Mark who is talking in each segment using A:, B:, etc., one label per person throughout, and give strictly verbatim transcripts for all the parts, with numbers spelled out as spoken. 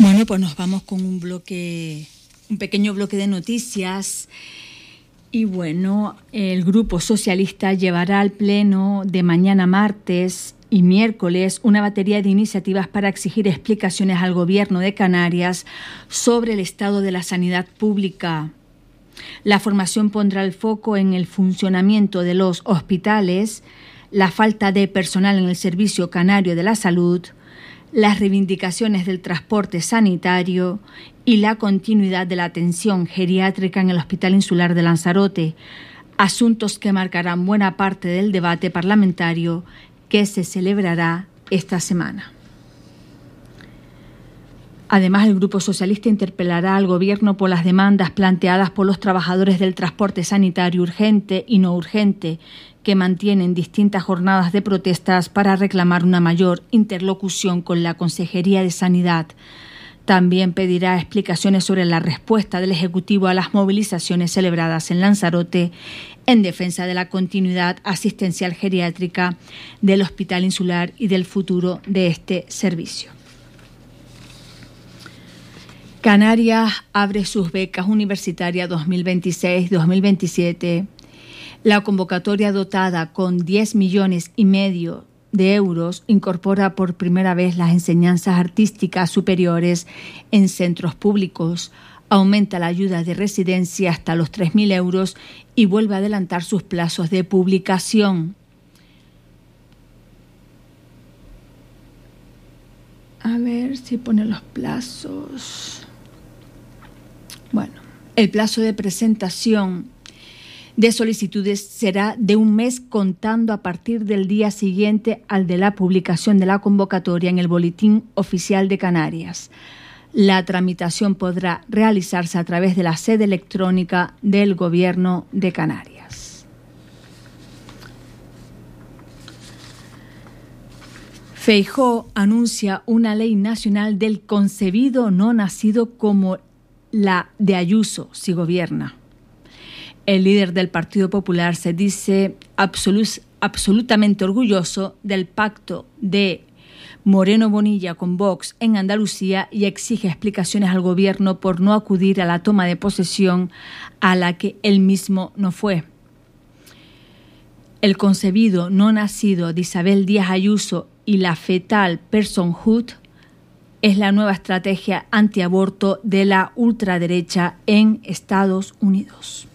A: Bueno, pues nos vamos con un bloque, un pequeño bloque de noticias. Y bueno, el Grupo Socialista llevará al Pleno de mañana martes y miércoles una batería de iniciativas para exigir explicaciones al Gobierno de Canarias sobre el estado de la sanidad pública. La formación pondrá el foco en el funcionamiento de los hospitales, la falta de personal en el Servicio Canario de la Salud, las reivindicaciones del transporte sanitario y la continuidad de la atención geriátrica en el Hospital Insular de Lanzarote, asuntos que marcarán buena parte del debate parlamentario que se celebrará esta semana. Además, el Grupo Socialista interpelará al Gobierno por las demandas planteadas por los trabajadores del transporte sanitario urgente y no urgente, que mantienen distintas jornadas de protestas para reclamar una mayor interlocución con la Consejería de Sanidad. También pedirá explicaciones sobre la respuesta del Ejecutivo a las movilizaciones celebradas en Lanzarote en defensa de la continuidad asistencial geriátrica del Hospital Insular y del futuro de este servicio. Canarias abre sus becas universitarias dos mil veintiséis dos mil veintisiete. La convocatoria, dotada con diez millones y medio de euros, incorpora por primera vez las enseñanzas artísticas superiores en centros públicos, aumenta la ayuda de residencia hasta los tres mil euros y vuelve a adelantar sus plazos de publicación. A ver si pone los plazos. Bueno, el plazo de presentación de solicitudes será de un mes contando a partir del día siguiente al de la publicación de la convocatoria en el Boletín Oficial de Canarias. La tramitación podrá realizarse a través de la sede electrónica del Gobierno de Canarias. Feijóo anuncia una ley nacional del concebido no nacido como la de Ayuso si gobierna. El líder del Partido Popular se dice absolut, absolutamente orgulloso del pacto de Moreno Bonilla con Vox en Andalucía y exige explicaciones al gobierno por no acudir a la toma de posesión a la que él mismo no fue. El concebido no nacido de Isabel Díaz Ayuso y la fetal personhood es la nueva estrategia antiaborto de la ultraderecha en Estados Unidos.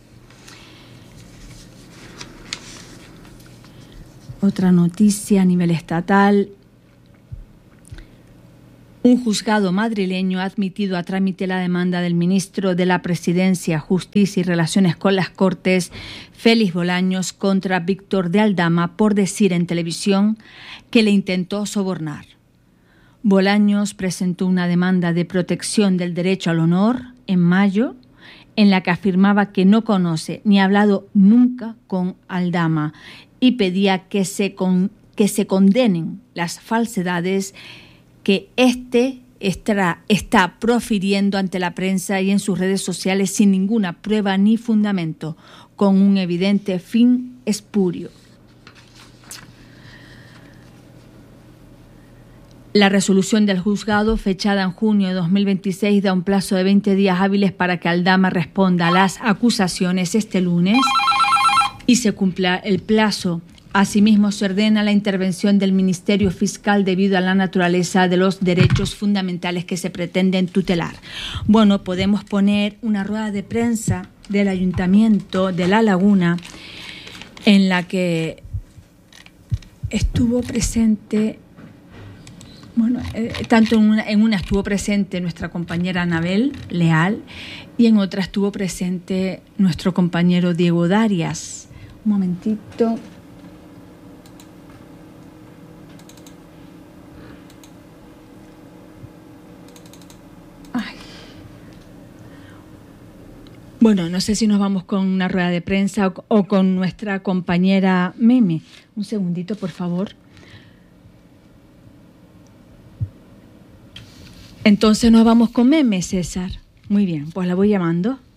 A: Otra noticia a nivel estatal. Un juzgado madrileño ha admitido a trámite la demanda del ministro de la Presidencia, Justicia y Relaciones con las Cortes, Félix Bolaños, contra Víctor de Aldama por decir en televisión que le intentó sobornar. Bolaños presentó una demanda de protección del derecho al honor en mayo, en la que afirmaba que no conoce ni ha hablado nunca con Aldama y pedía que se, con, que se condenen las falsedades que éste está, está profiriendo ante la prensa y en sus redes sociales sin ninguna prueba ni fundamento, con un evidente fin espurio. La resolución del juzgado, fechada en junio de dos mil veintiséis, da un plazo de veinte días hábiles para que Aldama responda a las acusaciones este lunes y se cumpla el plazo. Asimismo, se ordena la intervención del Ministerio Fiscal debido a la naturaleza de los derechos fundamentales que se pretenden tutelar. Bueno, podemos poner una rueda de prensa del Ayuntamiento de La Laguna en la que estuvo presente, bueno, eh, tanto en una, en una estuvo presente nuestra compañera Anabel Leal y en otra estuvo presente nuestro compañero Diego Darias. Un momentito. Ay. Bueno, no sé si nos vamos con una rueda de prensa o, o con nuestra compañera Meme. Un segundito, por favor. Entonces nos vamos con Meme, César. Muy bien, pues la voy llamando.